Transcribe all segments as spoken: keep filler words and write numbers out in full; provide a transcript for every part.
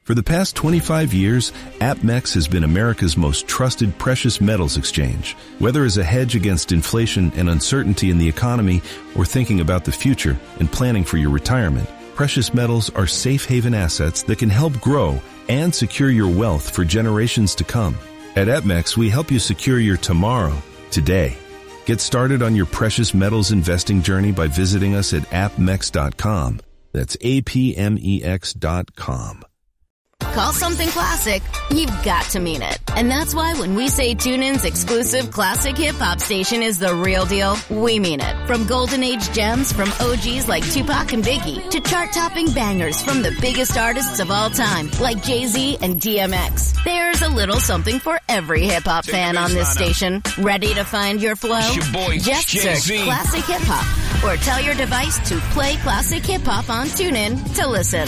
For the past twenty-five years, APMEX has been America's most trusted precious metals exchange. Whether as a hedge against inflation and uncertainty in the economy or thinking about the future and planning for your retirement, precious metals are safe haven assets that can help grow and secure your wealth for generations to come. At APMEX, we help you secure your tomorrow, today. Get started on your precious metals investing journey by visiting us at A P M E X dot com. That's A P M E X dot com. Call something classic, you've got to mean it. And that's why when we say TuneIn's exclusive classic hip-hop station is the real deal, we mean it. From golden age gems from O Gs like Tupac and Biggie to chart-topping bangers from the biggest artists of all time like Jay-Z and D M X. There's a little something for every hip-hop fan on this station. Ready to find your flow? Your boy, Just Jay-Z. search Classic Hip-Hop or tell your device to play Classic Hip-Hop on TuneIn to listen.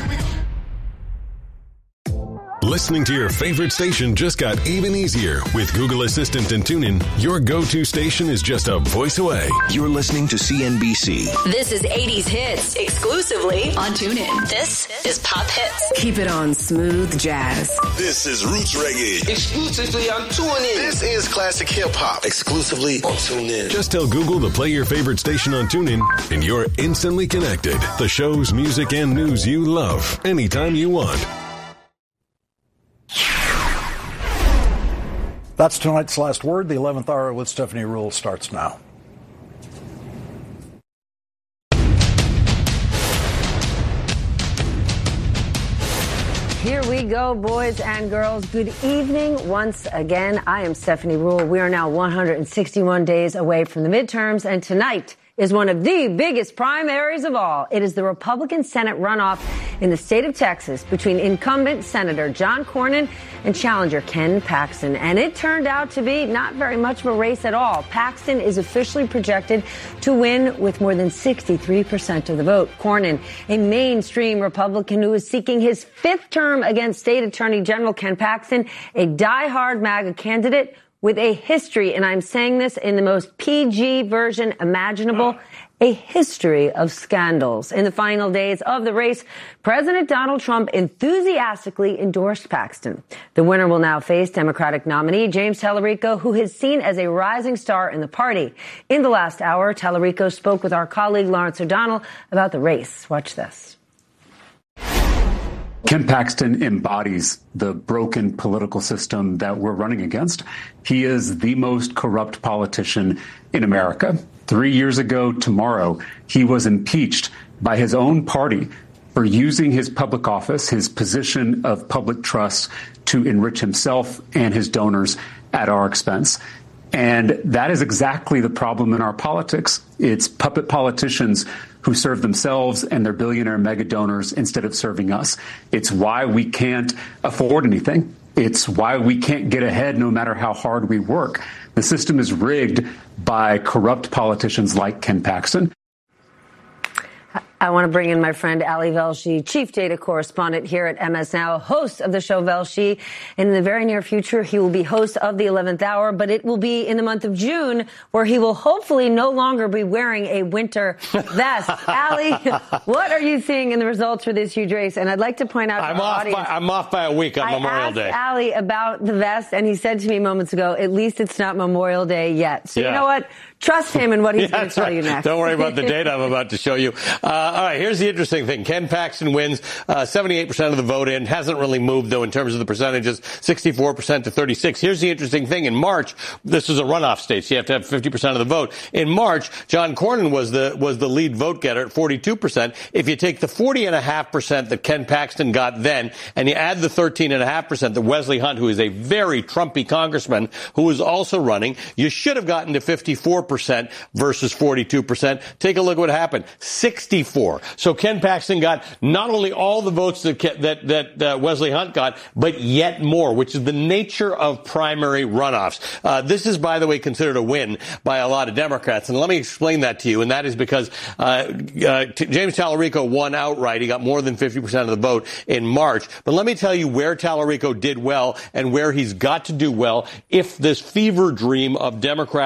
Listening to your favorite station just got even easier. With Google Assistant and TuneIn, your go-to station is just a voice away. You're listening to C N B C. This is eighties Hits, exclusively on TuneIn. This is Pop Hits. Keep it on smooth jazz. This is Roots Reggae, exclusively on TuneIn. This is Classic Hip Hop, exclusively on TuneIn. Just tell Google to play your favorite station on TuneIn, and you're instantly connected. The shows, music, and news you love, anytime you want. That's tonight's last word. The eleventh hour with Stephanie Ruhle starts now. Here we go, boys and girls. Good evening once again. I am Stephanie Ruhle. We are now one hundred sixty-one days away from the midterms, and tonight is one of the biggest primaries of all. It is the Republican Senate runoff in the state of Texas between incumbent Senator John Cornyn and challenger Ken Paxton. And it turned out to be not very much of a race at all. Paxton is officially projected to win with more than sixty-three percent of the vote. Cornyn, a mainstream Republican who is seeking his fifth term against State Attorney General Ken Paxton, a diehard MAGA candidate with a history, and I'm saying this in the most P G version imaginable, a history of scandals. In the final days of the race, President Donald Trump enthusiastically endorsed Paxton. The winner will now face Democratic nominee James Tallarico, who is seen as a rising star in the party. In the last hour, Tallarico spoke with our colleague Lawrence O'Donnell about the race. Watch this. Ken Paxton embodies the broken political system that we're running against. He is the most corrupt politician in America. Three years ago tomorrow, he was impeached by his own party for using his public office, his position of public trust, to enrich himself and his donors at our expense. And that is exactly the problem in our politics. It's puppet politicians who serve themselves and their billionaire mega donors instead of serving us. It's why we can't afford anything. It's why we can't get ahead no matter how hard we work. The system is rigged by corrupt politicians like Ken Paxton. I want to bring in my friend Ali Velshi, chief data correspondent here at M S Now, host of the show Velshi. And in the very near future, he will be host of the eleventh hour, but it will be in the month of June where he will hopefully no longer be wearing a winter vest. Ali, what are you seeing in the results for this huge race? And I'd like to point out to I'm our off audience, by, I'm off by a week on I Memorial asked Day. Ali about the vest, and he said to me moments ago, at least it's not Memorial Day yet. So yeah. You know what? Trust him in what he's yeah, going to tell right. you next. Don't worry about the data I'm about to show you. Uh, all right, here's the interesting thing. Ken Paxton wins uh, seventy-eight percent of the vote in. Hasn't really moved, though, in terms of the percentages, sixty-four percent to thirty-six. Here's the interesting thing. In March, this is a runoff state, so you have to have fifty percent of the vote. In March, John Cornyn was the was the lead vote getter at forty-two percent. If you take the forty point five percent that Ken Paxton got then, and you add the thirteen point five percent that Wesley Hunt, who is a very Trumpy congressman who is also running, you should have gotten to fifty-four percent versus forty-two percent. Take a look at what happened. sixty-four. So Ken Paxton got not only all the votes that that, that uh, Wesley Hunt got, but yet more, which is the nature of primary runoffs. Uh, this is, by the way, considered a win by a lot of Democrats. And let me explain that to you. And that is because uh, uh, t- James Tallarico won outright. He got more than fifty percent of the vote in March. But let me tell you where Tallarico did well and where he's got to do well if this fever dream of Democrats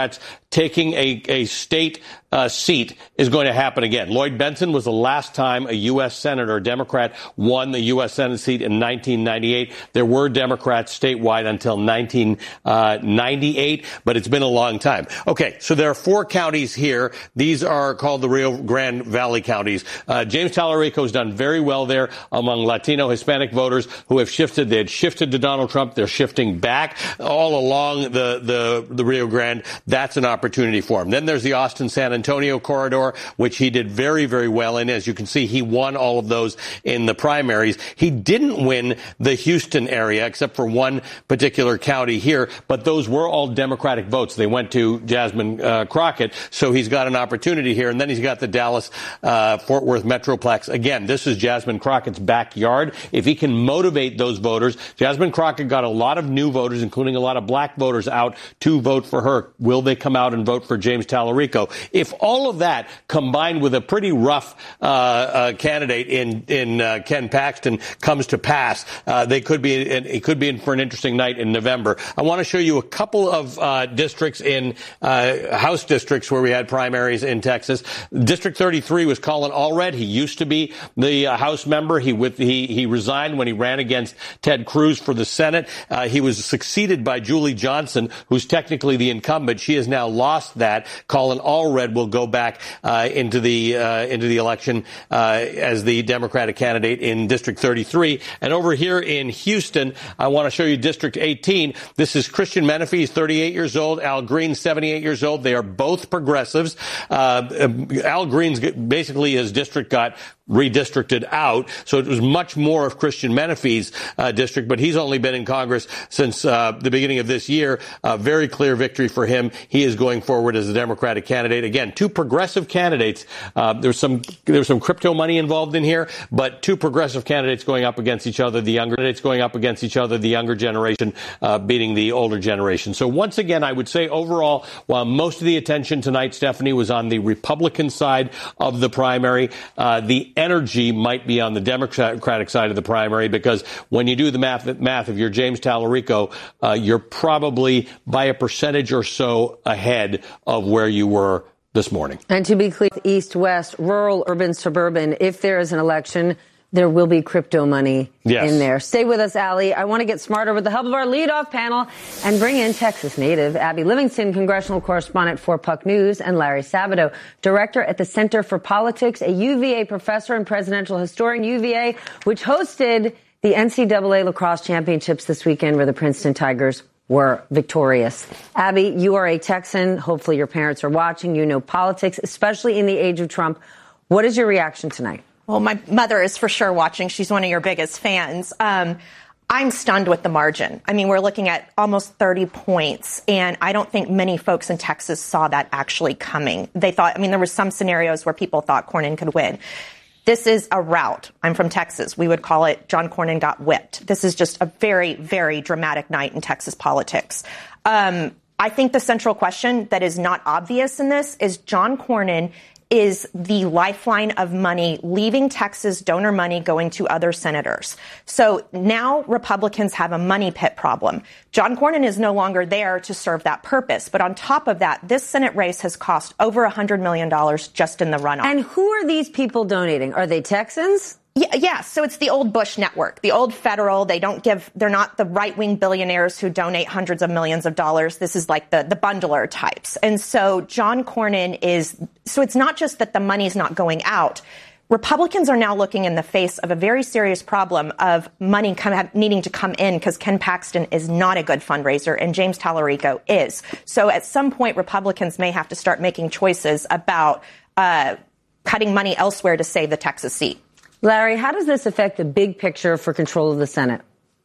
taking a, a state uh, seat is going to happen again. Lloyd Bentsen was the last time a U S senator, a Democrat, won the U S Senate seat in nineteen ninety-eight. There were Democrats statewide until nineteen ninety-eight, but it's been a long time. Okay, so there are four counties here. These are called the Rio Grande Valley counties. Uh, James Tallarico has done very well there among Latino Hispanic voters who have shifted. They had shifted to Donald Trump. They're shifting back all along the, the, the Rio Grande. That's an opportunity for him. Then there's the Austin-San Antonio corridor, which he did very, very well in. As you can see, he won all of those in the primaries. He didn't win the Houston area, except for one particular county here, but those were all Democratic votes. They went to Jasmine uh, Crockett, so he's got an opportunity here. And then he's got the Dallas uh, Fort Worth Metroplex. Again, this is Jasmine Crockett's backyard. If he can motivate those voters, Jasmine Crockett got a lot of new voters, including a lot of black voters, out to vote for her. Will they come out and vote for James Tallarico? If all of that combined with a pretty rough uh, uh, candidate in in uh, Ken Paxton comes to pass, uh, they could be it could be in for an interesting night in November. I want to show you a couple of uh, districts in uh, House districts where we had primaries in Texas. District thirty-three was Colin Allred. He used to be the uh, House member. He with he he resigned when he ran against Ted Cruz for the Senate. Uh, he was succeeded by Julie Johnson, who's technically the incumbent. She has now lost that. Colin Allred will go back uh, into the uh, into the election uh, as the Democratic candidate in District thirty-three. And over here in Houston, I want to show you District eighteen. This is Christian Menefee. He's thirty-eight years old. Al Green, seventy-eight years old. They are both progressives. Uh, Al Green's basically his district got redistricted out, so it was much more of Christian Menefee's uh, district, but he's only been in Congress since uh, the beginning of this year. A very clear victory for him. He is going forward as a Democratic candidate. Again, two progressive candidates. Uh, there's some there's some crypto money involved in here, but two progressive candidates going up against each other. The younger candidates going up against each other. The younger generation uh, beating the older generation. So once again, I would say overall, while most of the attention tonight, Stephanie, was on the Republican side of the primary, uh, the energy might be on the Democratic side of the primary, because when you do the math, math if you're James Tallarico, uh, you're probably by a percentage or so ahead of where you were this morning. And to be clear, east, west, rural, urban, suburban, if there is an election, there will be crypto money yes. in there. Stay with us, Allie. I want to get smarter with the help of our leadoff panel and bring in Texas native Abby Livingston, congressional correspondent for Puck News, and Larry Sabato, director at the Center for Politics, a U V A professor and presidential historian, U V A, which hosted the N C double A lacrosse championships this weekend, where the Princeton Tigers were victorious. Abby, you are a Texan. Hopefully your parents are watching. You know politics, especially in the age of Trump. What is your reaction tonight? Well, my mother is for sure watching. She's one of your biggest fans. Um, I'm stunned with the margin. I mean, we're looking at almost thirty points, and I don't think many folks in Texas saw that actually coming. They thought, I mean, there were some scenarios where people thought Cornyn could win. This is a rout. I'm from Texas. We would call it John Cornyn got whipped. This is just a very, very dramatic night in Texas politics. Um, I think the central question that is not obvious in this is John Cornyn is the lifeline of money leaving Texas, donor money going to other senators. So now Republicans have a money pit problem. John Cornyn is no longer there to serve that purpose. But on top of that, this Senate race has cost over one hundred million dollars just in the runoff. And who are these people donating? Are they Texans? Yeah, yeah, so it's the old Bush network, the old federal. They don't give, they're not the right-wing billionaires who donate hundreds of millions of dollars. This is like the, the bundler types. And so John Cornyn is, so it's not just that the money's not going out. Republicans are now looking in the face of a very serious problem of money come, needing to come in because Ken Paxton is not a good fundraiser and James Tallarico is. So at some point, Republicans may have to start making choices about uh, cutting money elsewhere to save the Texas seat. Larry, how does this affect the big picture for control of the Senate?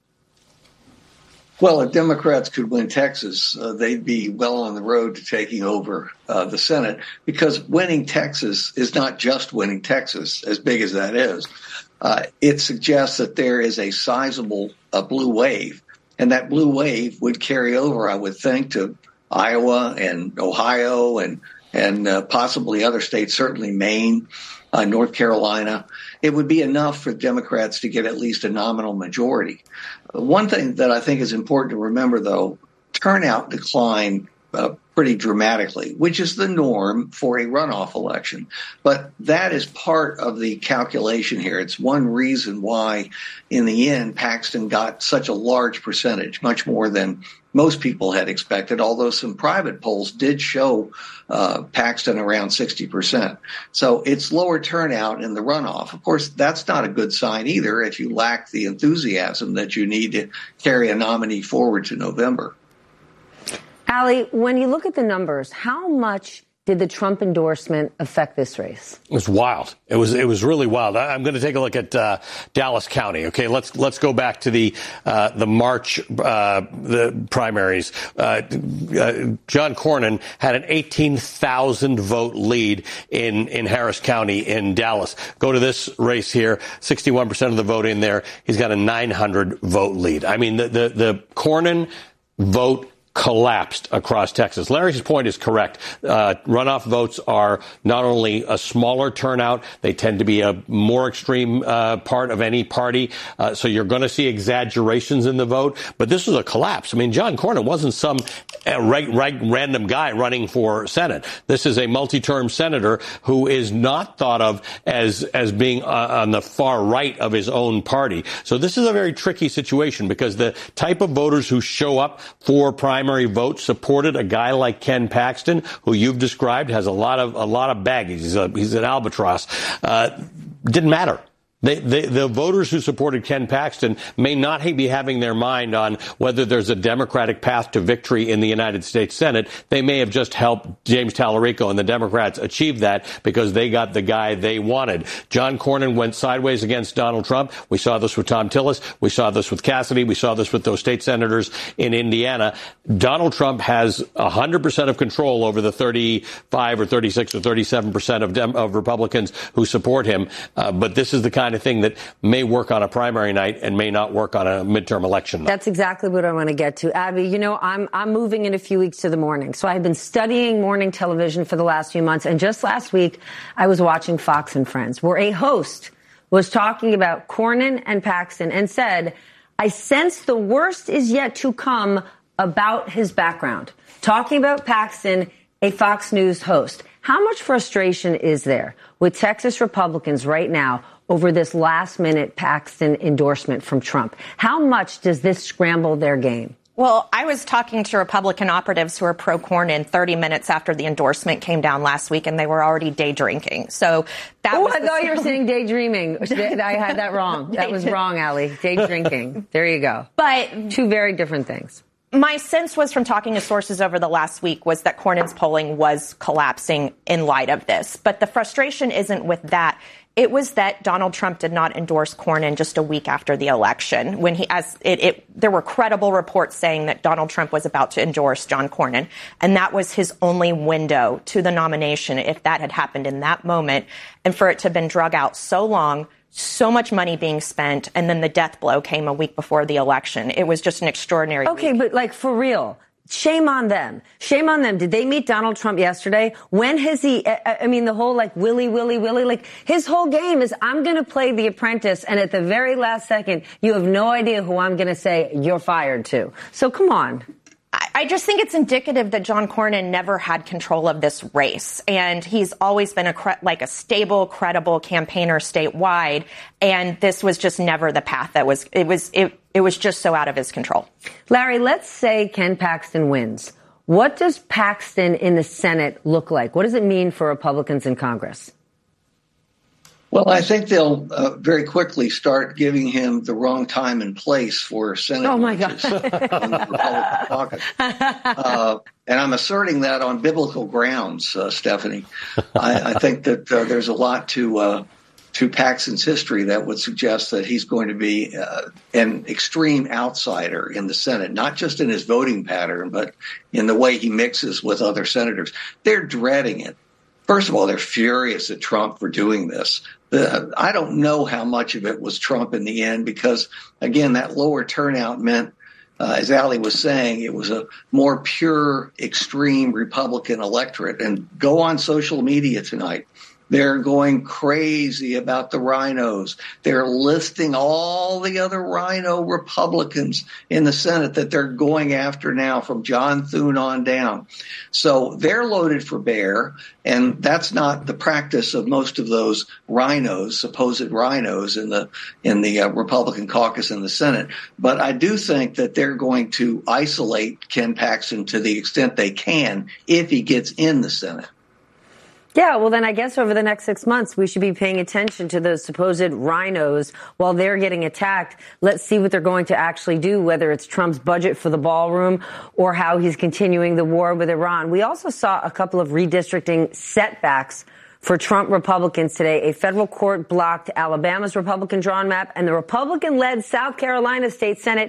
Well, if Democrats could win Texas, uh, they'd be well on the road to taking over uh, the Senate, because winning Texas is not just winning Texas, as big as that is. Uh, it suggests that there is a sizable uh, blue wave, and that blue wave would carry over, I would think, to Iowa and Ohio and, and uh, possibly other states, certainly Maine. Uh, North Carolina. It would be enough for Democrats to get at least a nominal majority. One thing that I think is important to remember, though, turnout declined uh, pretty dramatically, which is the norm for a runoff election. But that is part of the calculation here. It's one reason why, in the end, Paxton got such a large percentage, much more than most people had expected, although some private polls did show uh, Paxton around sixty percent. So it's lower turnout in the runoff. Of course, that's not a good sign either if you lack the enthusiasm that you need to carry a nominee forward to November. Allie, when you look at the numbers, how much did the Trump endorsement affect this race? It was wild. It was it was really wild. I, I'm going to take a look at uh, Dallas County. Okay, let's let's go back to the uh, the March uh, the primaries. Uh, uh, John Cornyn had an eighteen thousand vote lead in in Harris County in Dallas. Go to this race here, sixty-one percent of the vote in there. He's got a nine hundred vote lead. I mean, the the, the Cornyn vote collapsed across Texas. Larry's point is correct. Uh, runoff votes are not only a smaller turnout, they tend to be a more extreme uh, part of any party. Uh, so you're going to see exaggerations in the vote. But this was a collapse. I mean, John Cornyn wasn't some uh, reg- reg- random guy running for Senate. This is a multi-term senator who is not thought of as as being uh, on the far right of his own party. So this is a very tricky situation because the type of voters who show up for primary Primary vote supported a guy like Ken Paxton, who you've described has a lot of a lot of baggage. He's a, he's an albatross. Uh, didn't matter. They, they, the voters who supported Ken Paxton may not be having their mind on whether there's a Democratic path to victory in the United States Senate. They may have just helped James Tallarico and the Democrats achieve that because they got the guy they wanted. John Cornyn went sideways against Donald Trump. We saw this with Tom Tillis. We saw this with Cassidy. We saw this with those state senators in Indiana. Donald Trump has one hundred percent of control over the thirty-five or thirty-six or thirty-seven percent of, Dem- of Republicans who support him. Uh, but this is the kind of thing that may work on a primary night and may not work on a midterm election night. That's exactly what I want to get to. Abby, you know, I'm I'm moving in a few weeks to the morning. So I've been studying morning television for the last few months. And just last week, I was watching Fox and Friends, where a host was talking about Cornyn and Paxton and said, I sense the worst is yet to come about his background. Talking about Paxton, a Fox News host. How much frustration is there with Texas Republicans right now over this last-minute Paxton endorsement from Trump? How much does this scramble their game? Well, I was talking to Republican operatives who are pro-Cornyn thirty minutes after the endorsement came down last week, and they were already day drinking. So that oh, was I thought you were saying daydreaming. I had that wrong. That was wrong, Allie. Day drinking. There you go. But two very different things. My sense was from talking to sources over the last week was that Cornyn's polling was collapsing in light of this. But the frustration isn't with that. It was that Donald Trump did not endorse Cornyn just a week after the election when he, as it, it, there were credible reports saying that Donald Trump was about to endorse John Cornyn. And that was his only window to the nomination if that had happened in that moment. And for it to have been drug out so long, so much money being spent, and then the death blow came a week before the election. It was just an extraordinary Okay, week. but like for real. Shame on them. Shame on them. Did they meet Donald Trump yesterday? When has he, I mean, the whole like Willy, Willy, Willy, like his whole game is I'm going to play The Apprentice. And at the very last second, you have no idea who I'm going to say you're fired to. So come on. I just think it's indicative that John Cornyn never had control of this race, and he's always been a cre- like a stable, credible campaigner statewide, and this was just never the path that was it was it, it was just so out of his control. Larry, let's say Ken Paxton wins. What does Paxton in the Senate look like? What does it mean for Republicans in Congress? Well, I think they'll uh, very quickly start giving him the wrong time and place for Senate. Oh, my God. on the Republican caucus. Uh, and I'm asserting that on biblical grounds, uh, Stephanie. I, I think that uh, there's a lot to uh, to Paxton's history that would suggest that he's going to be uh, an extreme outsider in the Senate, not just in his voting pattern, but in the way he mixes with other senators. They're dreading it. First of all, they're furious at Trump for doing this. Uh, I don't know how much of it was Trump in the end because, again, that lower turnout meant, uh, as Allie was saying, it was a more pure, extreme Republican electorate. And go on social media tonight. They're going crazy about the rhinos. They're listing all the other rhino Republicans in the Senate that they're going after now, from John Thune on down. So they're loaded for bear, and that's not the practice of most of those rhinos, supposed rhinos in the in the uh, Republican caucus in the Senate. But I do think that they're going to isolate Ken Paxton to the extent they can if he gets in the Senate. Yeah, well, then I guess over the next six months, we should be paying attention to those supposed rhinos while they're getting attacked. Let's see what they're going to actually do, whether it's Trump's budget for the ballroom or how he's continuing the war with Iran. We also saw a couple of redistricting setbacks for Trump Republicans today. A federal court blocked Alabama's Republican drawn map, and the Republican-led South Carolina State Senate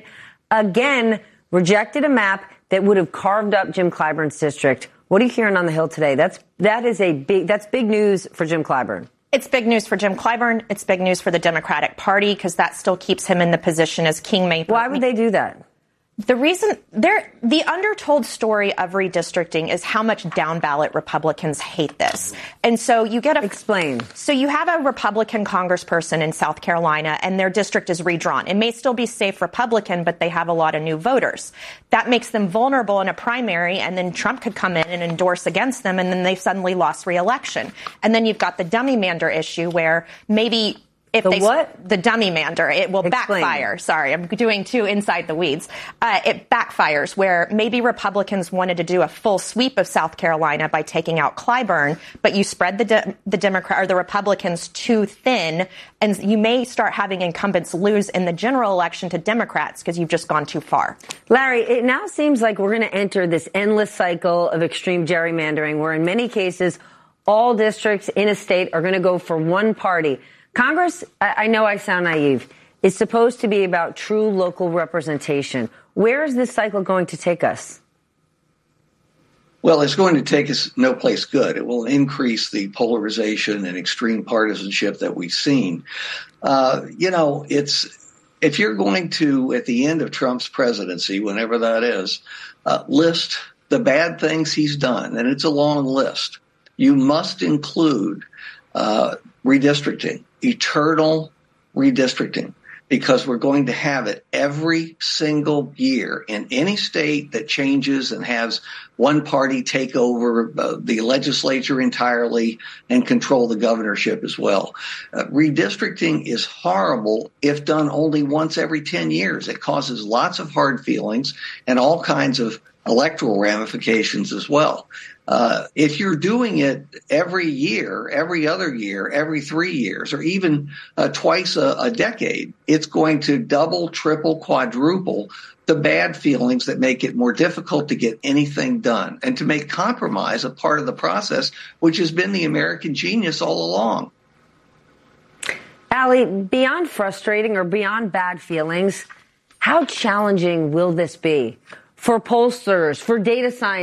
again rejected a map that would have carved up Jim Clyburn's district. What are you hearing on the Hill today? That's that is a big that's big news for Jim Clyburn. It's big news for Jim Clyburn. It's big news for the Democratic Party because that still keeps him in the position as kingmaker. Why would they do that? The reason there, the undertold story of redistricting is how much down ballot Republicans hate this. And so you get a explain. So you have a Republican congressperson in South Carolina and their district is redrawn. It may still be safe Republican, but they have a lot of new voters. That makes them vulnerable in a primary, and then Trump could come in and endorse against them, and then they suddenly lost re-election. And then you've got the dummy mander issue where maybe If the they, what? The dummy mander. It will Explain. backfire. Sorry, I'm doing too inside the weeds. Uh, it backfires where maybe Republicans wanted to do a full sweep of South Carolina by taking out Clyburn, but you spread the de- the Democrat or the Republicans too thin, and you may start having incumbents lose in the general election to Democrats because you've just gone too far. Larry, it now seems like we're going to enter this endless cycle of extreme gerrymandering where in many cases all districts in a state are going to go for one party. Congress, I know I sound naive, is supposed to be about true local representation. Where is this cycle going to take us? Well, it's going to take us no place good. It will increase the polarization and extreme partisanship that we've seen. Uh, you know, it's if you're going to, at the end of Trump's presidency, whenever that is, uh, list the bad things he's done, and it's a long list, you must include uh, redistricting. Eternal redistricting, because we're going to have it every single year in any state that changes and has one party take over uh, the legislature entirely and control the governorship as well. Uh, redistricting is horrible if done only once every ten years. It causes lots of hard feelings and all kinds of electoral ramifications as well. Uh, if you're doing it every year, every other year, every three years, or even uh, twice a, a decade, it's going to double, triple, quadruple the bad feelings that make it more difficult to get anything done and to make compromise a part of the process, which has been the American genius all along. Allie, beyond frustrating or beyond bad feelings, how challenging will this be for pollsters, for data scientists?